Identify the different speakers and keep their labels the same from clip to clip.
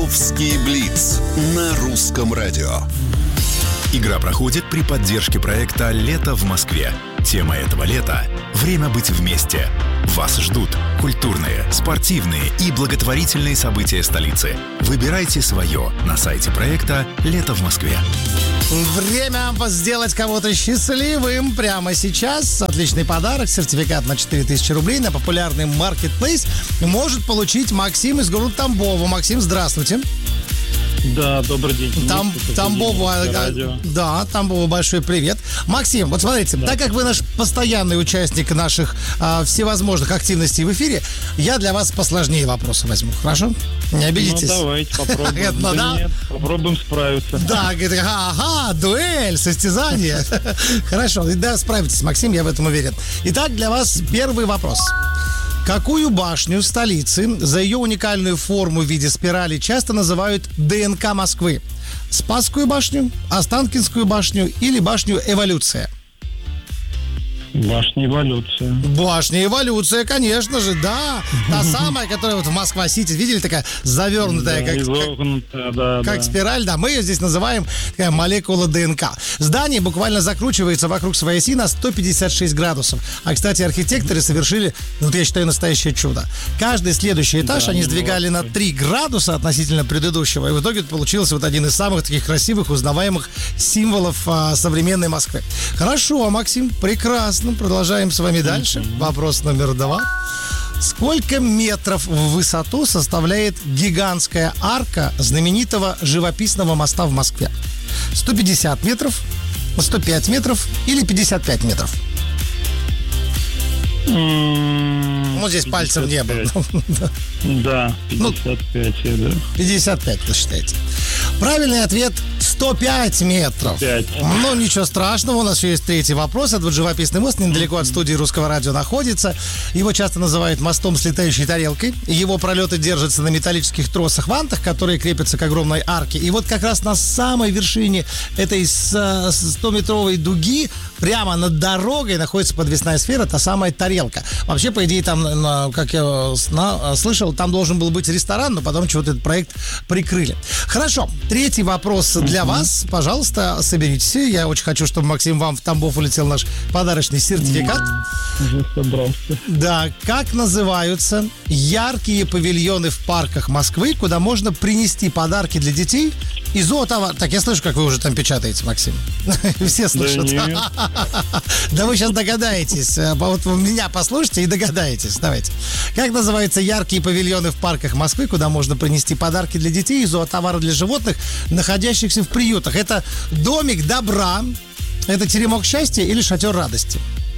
Speaker 1: Московский блиц на русском радио.
Speaker 2: Игра проходит при поддержке проекта «Лето в Москве». Тема этого лета – время быть вместе. Вас ждут культурные, спортивные и благотворительные события столицы. Выбирайте свое на сайте проекта «Лето в Москве».
Speaker 3: Время сделать кого-то счастливым прямо сейчас. Отличный подарок. Сертификат на 4000 рублей на популярный маркетплейс может получить Максим из города Тамбова. Максим, здравствуйте.
Speaker 4: Да, добрый день.
Speaker 3: Тамбову, Тамбову большой привет. Максим, вот смотрите, так как вы наш постоянный участник наших всевозможных активностей в эфире, я для вас посложнее вопросы возьму, хорошо? Не обидитесь?
Speaker 4: Ну, давайте попробуем. Нет, попробуем справиться.
Speaker 3: Да, говорит, дуэль, состязание. Хорошо, да, справитесь, Максим, я в этом уверен. Итак, для вас первый вопрос. Какую башню столицы за ее уникальную форму в виде спирали часто называют ДНК Москвы? Спасскую башню, Останкинскую башню или башню Эволюция?
Speaker 4: Башня Эволюция.
Speaker 3: Башня Эволюция, конечно же, да. Та самая, которая вот в Москва-Сити, видели, такая завернутая, как спираль, да. Мы ее здесь называем такая молекула ДНК. Здание буквально закручивается вокруг своей оси на 156 градусов. А, кстати, архитекторы совершили, я считаю, настоящее чудо. Каждый следующий этаж они сдвигали на 3 градуса относительно предыдущего. И в итоге получился вот один из самых таких красивых, узнаваемых символов современной Москвы. Хорошо, Максим, прекрасно. Продолжаем с вами дальше. Вопрос номер 2. Сколько метров в высоту составляет гигантская арка знаменитого живописного моста в Москве? 150 метров, 105 метров или 55 метров? Здесь пальцем не было.
Speaker 4: Да, 55,
Speaker 3: 55, вы считаете. Правильный ответ – 105 метров.
Speaker 4: 5.
Speaker 3: Ничего страшного, у нас еще есть третий вопрос. Этот живописный мост недалеко от студии Русского радио находится. Его часто называют мостом с летающей тарелкой. Его пролеты держатся на металлических тросах-вантах, которые крепятся к огромной арке. И вот как раз на самой вершине этой 100-метровой дуги, прямо над дорогой, находится подвесная сфера, та самая тарелка. Вообще, по идее, там, как я слышал, там должен был быть ресторан, но потом чего-то этот проект прикрыли. Хорошо, третий вопрос для вас. Пожалуйста, соберитесь. Я очень хочу, чтобы, Максим, вам в Тамбов улетел наш подарочный сертификат.
Speaker 4: Уже собрался.
Speaker 3: Да, как называются яркие павильоны в парках Москвы, куда можно принести подарки для детей и зоотовар? Так, я слышу, как вы уже там печатаете, Максим. Все слышат. Да вы сейчас догадаетесь. Вот меня послушайте и догадаетесь. Давайте. Как называются яркие павильоны в парках Москвы, куда можно принести подарки для детей и зоотовары для животных, находящихся в приютах? Это домик добра, это теремок счастья или шатер радости?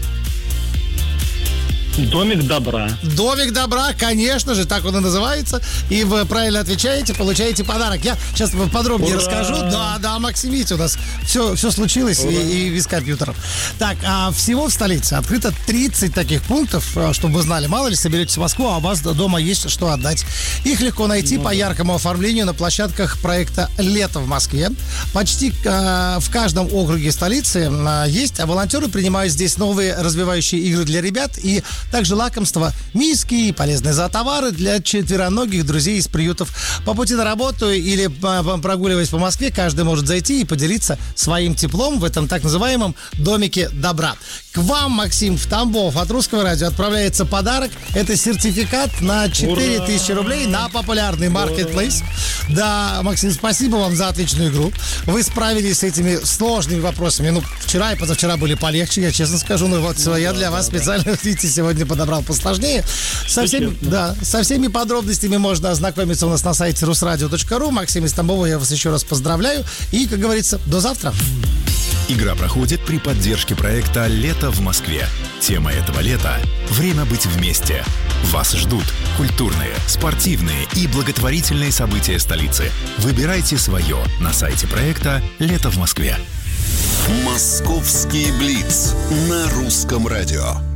Speaker 4: Домик добра.
Speaker 3: Домик добра, конечно же, так он и называется. И вы правильно отвечаете, получаете подарок. Я сейчас подробнее расскажу. Да, Максим, видите, у нас все случилось и с компьютером. Так, всего в столице открыто 30 таких пунктов, чтобы вы знали. Мало ли, соберетесь в Москву, а у вас дома есть что отдать. Их легко найти по яркому оформлению на площадках проекта «Лето в Москве». Почти в каждом округе столицы есть, а волонтеры принимают здесь новые развивающие игры для ребят и также лакомства, миски и полезные зоотовары для четвероногих друзей из приютов. По пути на работу или прогуливаясь по Москве, каждый может зайти и поделиться своим теплом в этом так называемом домике добра. К вам, Максим, в Тамбов от Русского радио отправляется подарок. Это сертификат на 4000 рублей на популярный маркетплейс. Да, Максим, спасибо вам за отличную игру. Вы справились с этими сложными вопросами. Вчера и позавчера были полегче, я честно скажу. Я для вас специально, видите, сегодня подобрал посложнее. Со всеми подробностями можно ознакомиться у нас на сайте rusradio.ru. Максим из Тамбова, я вас еще раз поздравляю. И, как говорится, до завтра.
Speaker 2: Игра проходит при поддержке проекта «Лето в Москве». Тема этого лета – время быть вместе. Вас ждут культурные, спортивные и благотворительные события столицы. Выбирайте свое на сайте проекта «Лето в Москве».
Speaker 1: Московский блиц на русском радио.